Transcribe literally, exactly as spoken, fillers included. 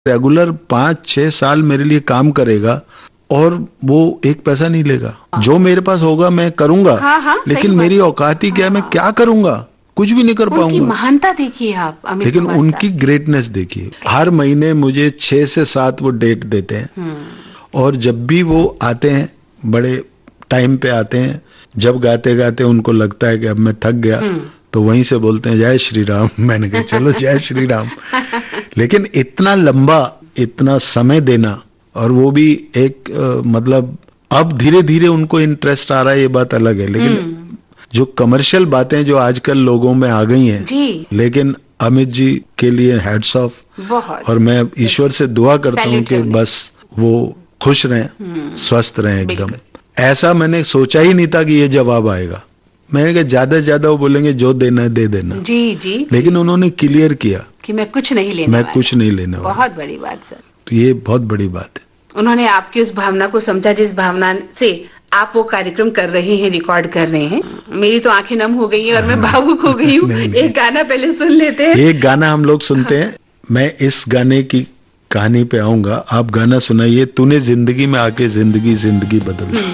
Regular पाँच छह साल मेरे लिए काम करेगा और वो एक पैसा नहीं लेगा। जो मेरे पास होगा मैं करूंगा। हाँ, हाँ, लेकिन मेरी औकात ही क्या है, मैं क्या करूंगा, कुछ भी नहीं कर पाऊंगा। उनकी महानता देखिए आप अमित लेकिन कुमार उनकी साहब। ग्रेटनेस देखिए, हर महीने मुझे छह से सात वो डेट देते हैं और जब भी वो आते हैं बड़े टाइम पे आते हैं। जब गाते गाते उनको लगता है कि अब मैं थक गया तो वहीं से बोलते हैं जय श्री राम। मैंने कहा चलो जय श्री राम। लेकिन इतना लंबा, इतना समय देना, और वो भी एक आ, मतलब अब धीरे धीरे उनको इंटरेस्ट आ रहा है, ये बात अलग है। लेकिन जो कमर्शियल बातें जो आजकल लोगों में आ गई हैं जी, लेकिन अमित जी के लिए हैट्स ऑफ। बहुत। और मैं ईश्वर से दुआ करता हूं कि बस वो खुश रहें, स्वस्थ रहें एकदम। ऐसा मैंने सोचा ही नहीं था कि ये जवाब आएगा। मैंने कहा ज्यादा से ज्यादा वो बोलेंगे जो देना है दे देना। जी जी। लेकिन उन्होंने क्लियर किया कि मैं कुछ नहीं लेने मैं वाला। कुछ नहीं लेने वाला। बहुत बड़ी बात सर। तो ये बहुत बड़ी बात है। उन्होंने आपकी उस भावना को समझा जिस भावना से आप वो कार्यक्रम कर रहे हैं, रिकॉर्ड कर रहे हैं। मेरी तो आंखें नम हो गई है और मैं भावुक हो गई हूँ। एक गाना पहले सुन लेते हैं। एक गाना हम लोग सुनते हैं। मैं इस गाने की कहानी पे आऊंगा, आप गाना सुनाइए, तूने जिंदगी में आके जिंदगी जिंदगी बदल दी।